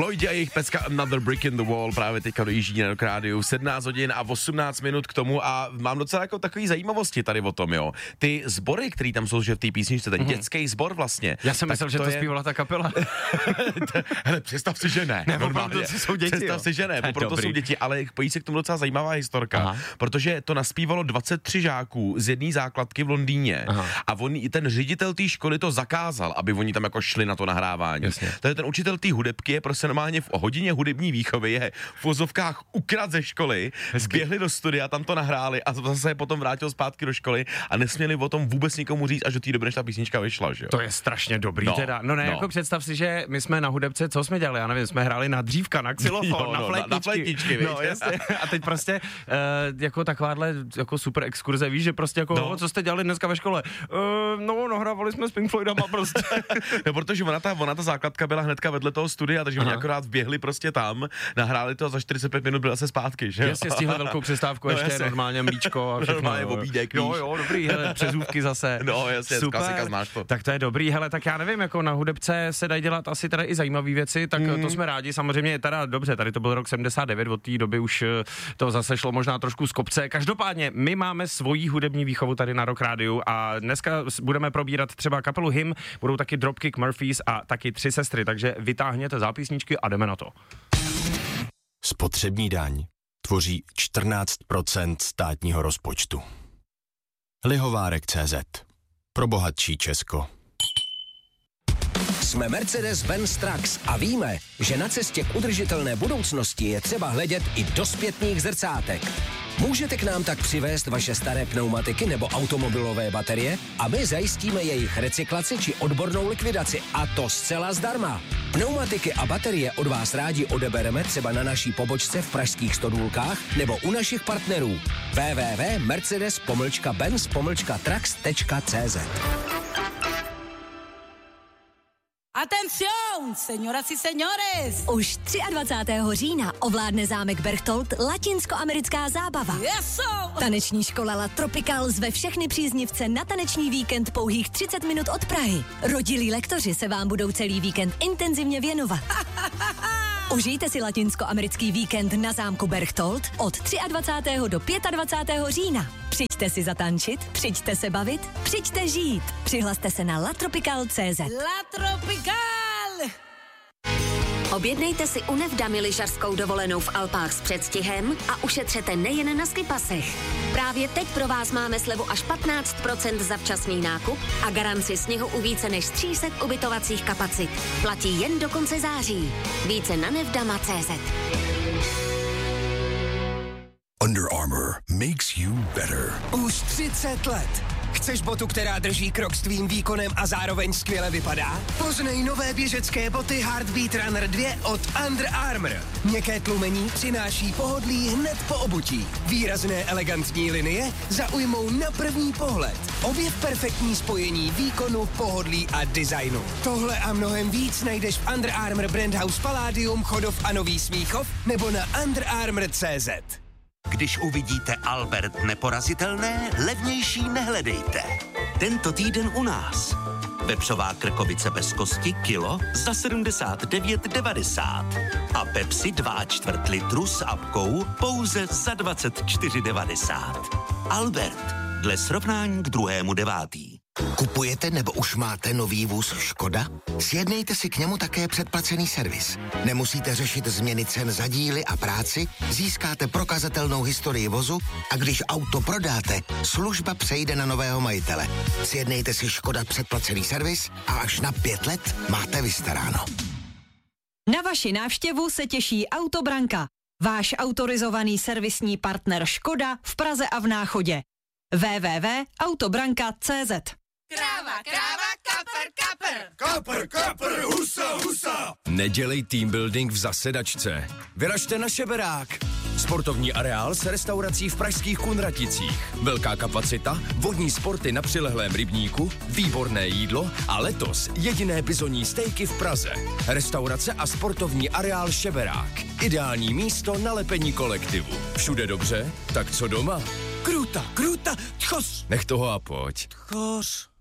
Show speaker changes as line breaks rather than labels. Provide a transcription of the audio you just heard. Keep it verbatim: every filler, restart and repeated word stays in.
Floyd a jejich pecka Another Brick in the Wall právě teďka dojíždí na rádiu, sedmnáct hodin a osmnáct minut k tomu a mám docela jako takový zajímavosti tady o tom, jo. Ty sbory, který tam jsou, že v té písničce, ten mm-hmm. dětský sbor vlastně.
Já jsem myslel, že to, to je... zpívala ta kapela.
Hele, představ si, že ne.
Ne, normálně. To jsou děti,
představ
jo.
si, že ne, proto jsou děti, ale pojí se k tomu docela zajímavá historka, aha. protože to naspívalo dvacet tři žáků z jedné základky v Londýně aha. a on, ten ředitel té školy to zakázal, aby oni tam jako šli na to nahrávání. Jasně. Takže ten učitel té hudebky je prostě normálně v hodině hudební výchovy je v vozovkách ukrad ze školy, zběhli do studia, tam to nahráli a zase je potom vrátil zpátky do školy a nesměli o tom vůbec nikomu říct, až do té doby, než ta písnička vyšla, že jo.
To je strašně dobrý no, teda. No ne, no. jako představ si, že my jsme na hudebce, co jsme dělali, já nevím, jsme hráli na dřívka, na xylofon, jo, no, na flétničky. Na, na flétničky, no, jasně. A teď prostě uh, jako takováhle jako super exkurze, víš, že prostě jako, no. co jste dělali dneska ve škole? Uh, no, nahrávali jsme s Pink Floydama prostě.
No, protože ona ta, ona ta základka byla hnedka vedle toho studia, takže oni akorát vběhli prostě tam, nahráli to a za čtyřicet pět minut byla se zpátky, že jo?
Jasně, stihli velkou přestávku, no, ještě jasně. normálně mlíčko a všechno.
Normálně obídek,
jo, jo, dobrý, hele, přezůvky zase.
No, jasně,
super.
Klasika, znáš to.
Tak to je dobrý, hele, tak já nevím, jako na hudebce se dají dělat asi teda i zajímavé věci, tak mm. to jsme rádi, samozřejmě je teda dobře, tady to byl rok sedmdesát devět, od té doby už to zase šlo možná trošku z kopce. Každopádně my máme svoji hudební výchovu tady na Rock Rádiu a dneska budeme probírat třeba kapelu Him, budou taky Dropkick Murphys a taky Tři sestry, takže vytáhněte zápisničky a jdeme na to.
Spotřební daň tvoří čtrnáct procent státního rozpočtu. Lihovárek tečka cé zet. Pro bohatší Česko.
Jsme Mercedes-Benz Trucks a víme, že na cestě k udržitelné budoucnosti je třeba hledět i do zpětných zrcátek. Můžete k nám tak přivést vaše staré pneumatiky nebo automobilové baterie a my zajistíme jejich recyklaci či odbornou likvidaci a to zcela zdarma. Pneumatiky a baterie od vás rádi odebereme třeba na naší pobočce v pražských Stodůlkách nebo u našich partnerů w w w tečka mercedes pomlčka benz pomlčka trucks tečka cé zet.
Atención, señoras y señores!
Už dvacátého třetího října ovládne zámek Berchtold latinskoamerická zábava.
Yeso!
Taneční škola La Tropical zve všechny příznivce na taneční víkend pouhých třicet minut od Prahy. Rodilí lektoři se vám budou celý víkend intenzivně věnovat. Užijte si latinskoamerický víkend na zámku Berchtold od dvacátého třetího do dvacátého pátého října. Přijďte si zatančit, přijďte se bavit, přijďte žít. Přihlaste se na latropical tečka cé zet.
La Tropical!
Objednejte si u Nevdamy lyžařskou dovolenou v Alpách s předstihem a ušetřete nejen na skipasech. Právě teď pro vás máme slevu až patnáct procent za včasný nákup a garanci sněhu u více než tři sta ubytovacích kapacit. Platí jen do konce září. Více na nevdama tečka cé zet.
Under Armour makes you better.
Už třicet let. Chceš botu, která drží krok s tvým výkonem a zároveň skvěle vypadá? Poznej nové běžecké boty Heartbeat Runner dva od Under Armour. Měkké tlumení přináší pohodlí hned po obutí. Výrazné elegantní linie zaujmou na první pohled. Objev perfektní spojení výkonu, pohodlí a designu. Tohle a mnohem víc najdeš v Under Armour Brand House Palladium, Chodov a Nový Smíchov nebo na under armour tečka cé zet.
Když uvidíte Albert neporazitelné, levnější nehledejte. Tento týden u nás. Vepřová krkovice bez kosti kilo za sedmdesát devět devadesát a Pepsi dva čtvrt litru s apkou pouze za dvacet čtyři devadesát. Albert, dle srovnání k druhému devátý.
Kupujete nebo už máte nový vůz Škoda? Sjednejte si k němu také předplacený servis. Nemusíte řešit změny cen za díly a práci, získáte prokazatelnou historii vozu a když auto prodáte, služba přejde na nového majitele. Sjednejte si Škoda předplacený servis a až na pět let máte vystaráno.
Na vaši návštěvu se těší Autobranka, váš autorizovaný servisní partner Škoda v Praze a v Náchodě. w w w tečka autobranka tečka cé zet.
Kráva, kráva, kapr, kapr.
Kapr, kapr, husa, husa.
Nedělej team building v zasedačce. Vyražte na Šeberák. Sportovní areál s restaurací v pražských Kunraticích. Velká kapacita, vodní sporty na přilehlém rybníku, výborné jídlo a letos jediné bizonní stejky v Praze. Restaurace a sportovní areál Šeberák. Ideální místo na lepení kolektivu. Všude dobře, tak co doma?
Kruta, kruta, tchos.
Nech toho a pojď.
Tchos.